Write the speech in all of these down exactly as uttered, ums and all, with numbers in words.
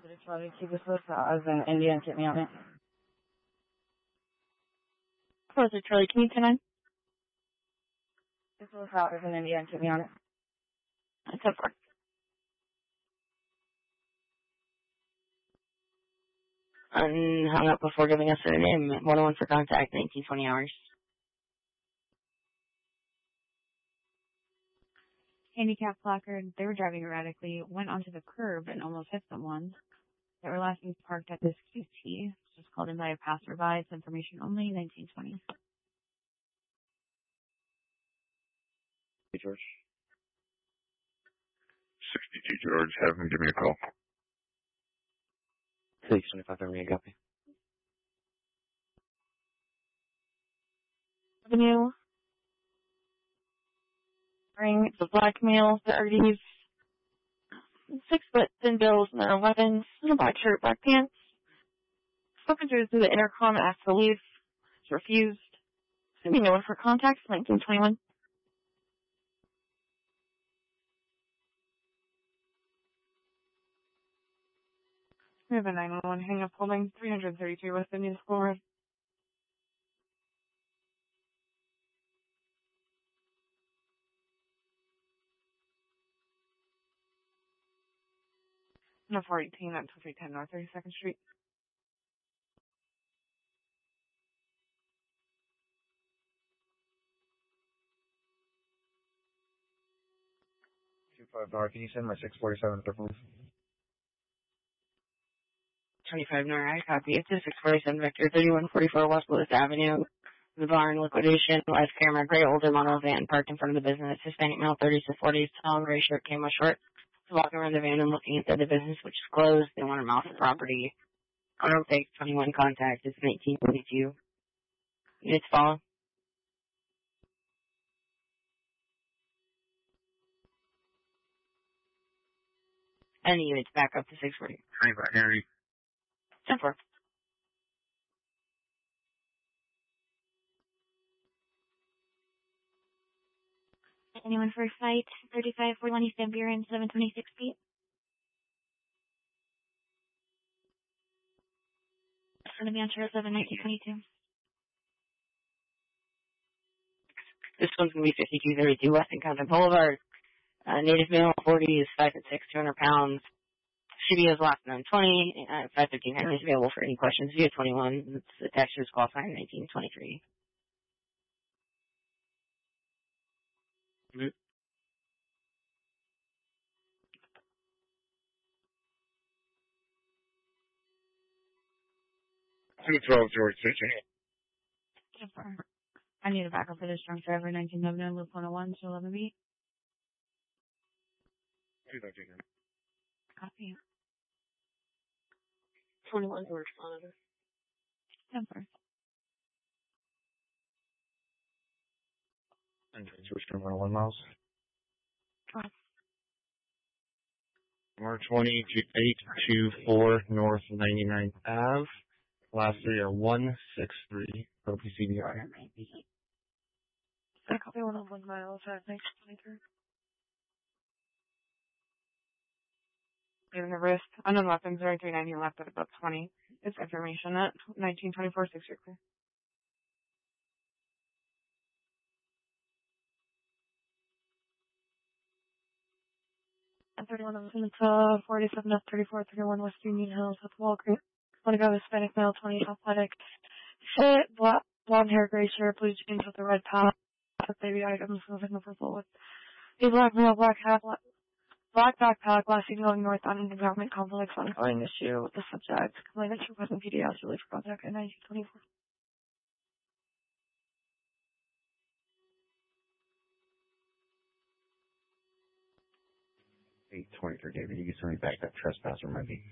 Positive Charlie, keep us close. I was in India and keep me on it. Positive Charlie, can you turn on? This was how I was in India and keep me on it. That's so far. And hung up before giving us their name. one oh one for contact, nineteen twenty hours. Handicap placard, they were driving erratically, went onto the curb and almost hit someone. They were last seen parked at this Q T. Just called in by a passerby. It's information only, nineteen twenty. Hey, George. sixty-two George, have him give me a call. six twenty-five, every copy. Avenue. Bring the black male, thirties. Six foot thin bills and their weapons. A black shirt, black pants. Spoken to through the intercom, asked to leave. Refused. Assuming no one for contact, nineteen twenty-one. We have a nine one one hang up holding three thirty-two West Indian School Road. No four eighteen at two three ten North thirty-second Street. two five North, can you send my six forty-seven to please? twenty-five North, I copy. It's a six forty-seven Vector, thirty-one forty-four West Lewis Avenue. The barn liquidation, live camera, gray older model van parked in front of the business. Hispanic male, thirties to forties, tall and gray shirt, camo short. Walking around the van and looking at the business, which is closed. They want him off the property. Auto take twenty-one contact. It's nineteen twenty-two. Units follow. And the units back up to six forty. Hey, Harry. ten four. Anyone for a fight? thirty-five forty-one East Van Buren, seven twenty-six feet. Enemy on Charles seven, nineteen twenty-two. This one's going to be fifty-two thirty-two Weston Compton Boulevard. Uh, native male, forty, is five foot six, two hundred pounds. C B is last known twenty, uh, five fifteen Henry is available for any questions. Via twenty-one, it's the texture's qualifying nineteen twenty-three. Mm-hmm. two twelve George, fifteen. I need a backup for this drunk driver, nineteen eleven, loop one oh one to eleven B. two thirteen. Copy. twenty-one George Monitor. Temper. And George, one oh one miles. Drop. R twenty to eight two four North ninety-ninth Ave. Last three are one six three. O P C B I. I copy one oh one miles at nineteen twenty-three. Given the wrist. Unknown weapons are three ninety left at about twenty. It's information at nineteen twenty-four, six year clear. At thirty-one of them, uh, forty-seven F thirty-four, thirty-one West Union Hills with Wall Creek. twenty-five Hispanic male, twenty athletic. Fit, black, blonde hair, gray shirt, blue jeans with a red top. Baby items moving the purple with a black male, black hat, black, black backpack, last seen going north on an environment complex ongoing issue with the subject. Complainant to present P D S relief for contact at nineteen twenty-four. eight twenty-three, David. You can send me back that trespasser might be.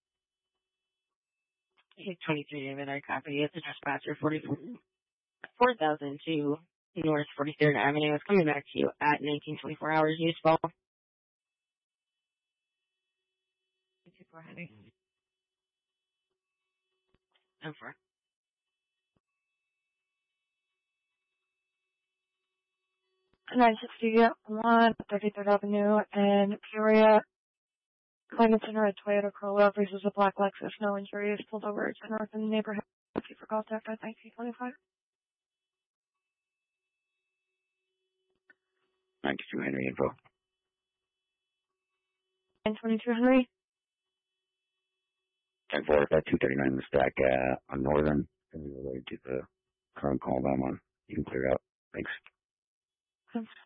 eight twenty-three David, I copy. It's a trespasser, forty-four, four thousand two North forty-third Avenue. It's coming back to you at nineteen twenty-four hours useful. Super heavy. Over. nine sixty-one, thirty-third Avenue, and Peoria, Climate's in a red Toyota Corolla versus a black Lexus. No injuries. Pulled over to north in the neighborhood. Thank you for contact at nineteen twenty-five. ninety-two Henry info. nine twenty-two Henry. ten four, at two thirty-nine in the stack uh, on Northern. And we related to the current call them on. You can clear out. Thanks. Thanks.